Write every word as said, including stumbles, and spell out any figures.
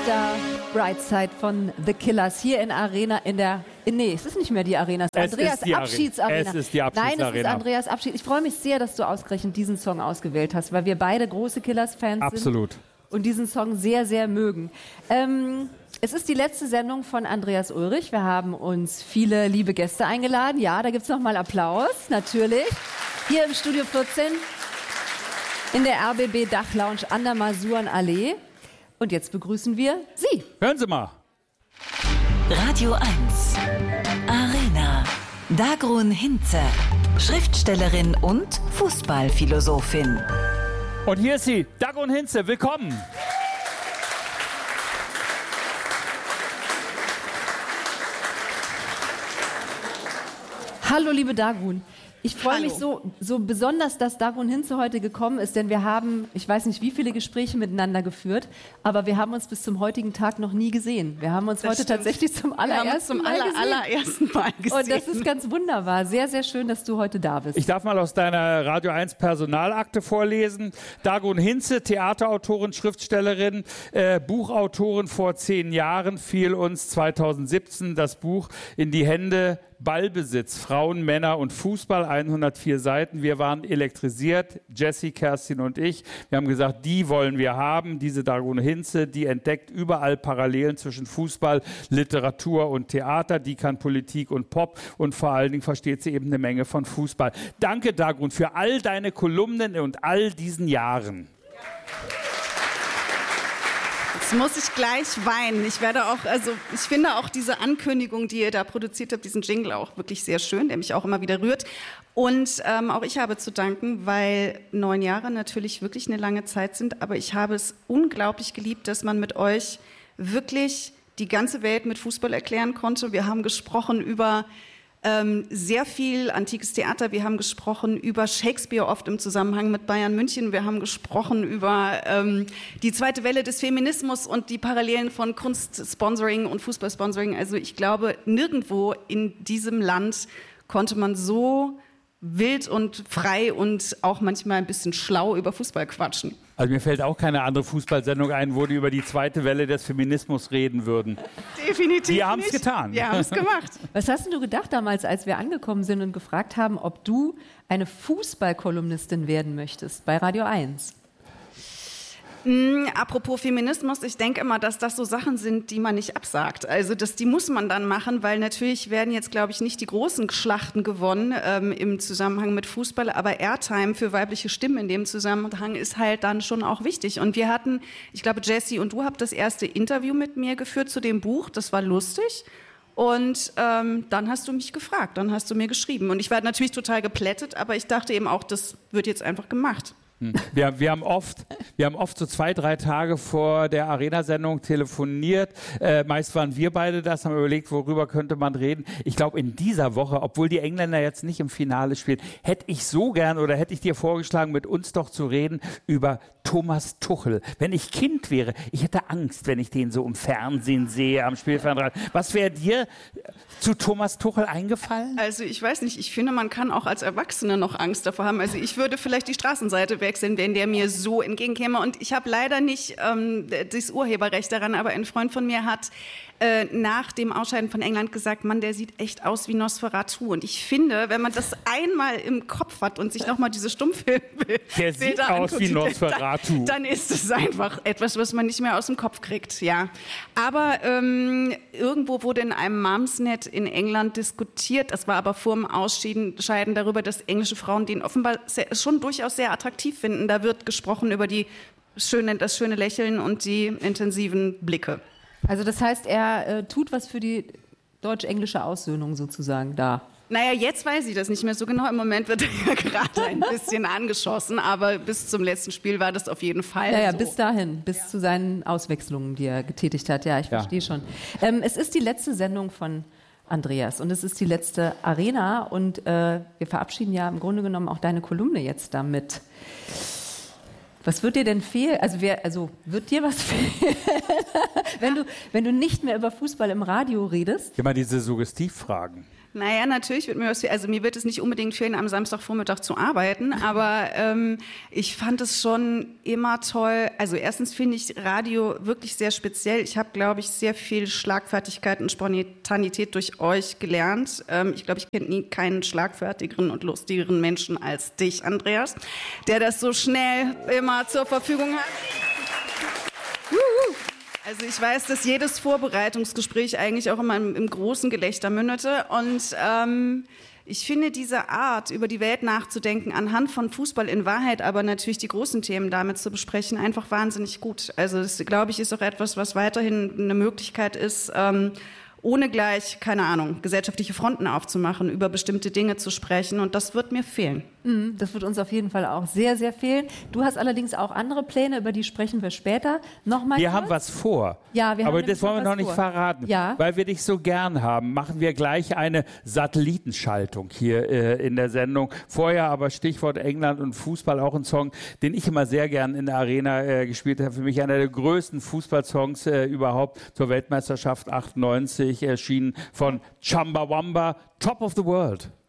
Star, Bright Side von The Killers hier in Arena, in der, in, nee, es ist nicht mehr die Arena, es ist Andreas Abschiedsarena. Es ist die Abschiedsarena. Nein, es ist Andreas Abschied. Ich freue mich sehr, dass du ausgerechnet diesen Song ausgewählt hast, weil wir beide große Killers-Fans sind. Absolut. Und diesen Song sehr, sehr mögen. Ähm, es ist die letzte Sendung von Andreas Ulrich. Wir haben uns viele liebe Gäste eingeladen. Ja, da gibt es nochmal Applaus, natürlich. Hier im Studio vierzehn in der R B B Dachlounge an der Masurenallee. Und jetzt begrüßen wir Sie. Hören Sie mal. Radio eins. Arena. Dagrun Hinze. Schriftstellerin und Fußballphilosophin. Und hier ist sie, Dagrun Hinze. Willkommen. Hallo, liebe Dagrun. Ich freue mich so, so besonders, dass Dagrun Hinze heute gekommen ist, denn wir haben, ich weiß nicht, wie viele Gespräche miteinander geführt, aber wir haben uns bis zum heutigen Tag noch nie gesehen. Wir haben uns das heute stimmt. tatsächlich zum allerersten Mal gesehen. aller, allerersten Mal gesehen. Und das ist ganz wunderbar. Sehr, sehr schön, dass du heute da bist. Ich darf mal aus deiner Radio eins Personalakte vorlesen. Dagrun Hinze, Theaterautorin, Schriftstellerin, äh, Buchautorin vor zehn Jahren, fiel uns zweitausendsiebzehn das Buch in die Hände. Ballbesitz, Frauen, Männer und Fußball, hundertvier Seiten. Wir waren elektrisiert, Jessie, Kerstin und ich. Wir haben gesagt, die wollen wir haben, diese Dagrun Hinze, die entdeckt überall Parallelen zwischen Fußball, Literatur und Theater. Die kann Politik und Pop und vor allen Dingen versteht sie eben eine Menge von Fußball. Danke, Dagrun, für all deine Kolumnen und all diesen Jahren. Jetzt muss ich gleich weinen. Ich werde auch, also ich finde auch diese Ankündigung, die ihr da produziert habt, diesen Jingle auch wirklich sehr schön, der mich auch immer wieder rührt. Und ähm, auch ich habe zu danken, weil neun Jahre natürlich wirklich eine lange Zeit sind, aber ich habe es unglaublich geliebt, dass man mit euch wirklich die ganze Welt mit Fußball erklären konnte. Wir haben gesprochen über Ähm, sehr viel antikes Theater. Wir haben gesprochen über Shakespeare, oft im Zusammenhang mit Bayern München. Wir haben gesprochen über ähm, die zweite Welle des Feminismus und die Parallelen von Kunstsponsoring und Fußballsponsoring. Also ich glaube, nirgendwo in diesem Land konnte man so wild und frei und auch manchmal ein bisschen schlau über Fußball quatschen. Also mir fällt auch keine andere Fußballsendung ein, wo die über die zweite Welle des Feminismus reden würden. Definitiv. Die haben es getan. Die haben es gemacht. Was hast denn du gedacht damals, als wir angekommen sind und gefragt haben, ob du eine Fußballkolumnistin werden möchtest bei Radio eins? Mm, apropos Feminismus, ich denke immer, dass das so Sachen sind, die man nicht absagt. Also das, die muss man dann machen, weil natürlich werden jetzt, glaube ich, nicht die großen Schlachten gewonnen ähm, im Zusammenhang mit Fußball, aber Airtime für weibliche Stimmen in dem Zusammenhang ist halt dann schon auch wichtig. Und wir hatten, ich glaube, Jessie und du habt das erste Interview mit mir geführt zu dem Buch, das war lustig. Und ähm, dann hast du mich gefragt, dann hast du mir geschrieben. Und ich war natürlich total geplättet, aber ich dachte eben auch, das wird jetzt einfach gemacht. Wir, wir, haben oft, wir haben oft so zwei, drei Tage vor der Arena-Sendung telefoniert. Äh, meist waren wir beide das, haben überlegt, worüber könnte man reden. Ich glaube, in dieser Woche, obwohl die Engländer jetzt nicht im Finale spielen, hätte ich so gern oder hätte ich dir vorgeschlagen, mit uns doch zu reden über Thomas Tuchel. Wenn ich Kind wäre, ich hätte Angst, wenn ich den so im Fernsehen sehe, am Spielfeldrand. Was wäre dir zu Thomas Tuchel eingefallen? Also ich weiß nicht, ich finde, man kann auch als Erwachsene noch Angst davor haben. Also ich würde vielleicht die Straßenseite wechseln, wenn der mir so entgegenkäme. Und ich habe leider nicht ähm, das Urheberrecht daran, aber ein Freund von mir hat äh, nach dem Ausscheiden von England gesagt, Mann, der sieht echt aus wie Nosferatu. Und ich finde, wenn man das einmal im Kopf hat und sich nochmal diese Stummfilme Der sieht aus anguckt, wie Nosferatu. Dann, dann ist es einfach etwas, was man nicht mehr aus dem Kopf kriegt, ja. Aber ähm, irgendwo wurde in einem Mumsnet in England diskutiert, das war aber vor dem Ausscheiden darüber, dass englische Frauen den offenbar sehr, schon durchaus sehr attraktiv finden. Da wird gesprochen über die schöne, das schöne Lächeln und die intensiven Blicke. Also das heißt, er äh, tut was für die deutsch-englische Aussöhnung sozusagen da. Naja, jetzt weiß ich das nicht mehr so genau. Im Moment wird er ja gerade ein bisschen angeschossen, aber bis zum letzten Spiel war das auf jeden Fall ja, ja, so. bis dahin, bis ja. zu seinen Auswechslungen, die er getätigt hat. Ja, ich ja. verstehe schon. Ähm, es ist die letzte Sendung von Andreas und es ist die letzte Arena und äh, wir verabschieden ja im Grunde genommen auch deine Kolumne jetzt damit. Was wird dir denn fehlen? Also, wer, also wird dir was fehlen, wenn du, wenn du nicht mehr über Fußball im Radio redest? Immer diese Suggestivfragen. Naja, natürlich wird mir was fehlen. Also mir wird es nicht unbedingt fehlen, am Samstagvormittag zu arbeiten, aber ähm, ich fand es schon immer toll. Also erstens finde ich Radio wirklich sehr speziell. Ich habe, glaube ich, sehr viel Schlagfertigkeit und Spontanität durch euch gelernt. Ähm, ich glaube, ich kenne nie keinen schlagfertigeren und lustigeren Menschen als dich, Andreas, der das so schnell immer zur Verfügung hat. Also ich weiß, dass jedes Vorbereitungsgespräch eigentlich auch immer im, im großen Gelächter mündete und ähm, ich finde diese Art, über die Welt nachzudenken, anhand von Fußball in Wahrheit, aber natürlich die großen Themen damit zu besprechen, einfach wahnsinnig gut. Also das, glaube ich, ist auch etwas, was weiterhin eine Möglichkeit ist, ähm, ohne gleich, keine Ahnung, gesellschaftliche Fronten aufzumachen, über bestimmte Dinge zu sprechen und das wird mir fehlen. Mm, das wird uns auf jeden Fall auch sehr, sehr fehlen. Du hast allerdings auch andere Pläne, über die sprechen wir später. Nochmal wir kurz. haben was vor, ja, wir aber haben das wollen wir noch nicht vor. verraten. Ja. Weil wir dich so gern haben, machen wir gleich eine Satellitenschaltung hier äh, in der Sendung. Vorher aber Stichwort England und Fußball, auch ein Song, den ich immer sehr gern in der Arena äh, gespielt habe. Für mich einer der größten Fußballsongs äh, überhaupt zur Weltmeisterschaft achtundneunzig erschienen von Chumbawamba, Top of the World.